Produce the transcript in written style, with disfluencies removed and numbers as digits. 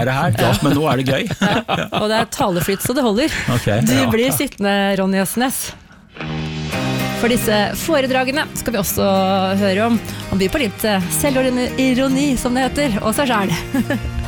Er det her? Ja, men nå er det gøy. Og det taleflytt så det holder. Okay, Du blir sittende, Ronny Østnes. For disse foredragene skal vi også høre om. Han byr på litt selvironi, som det heter, og seg selv.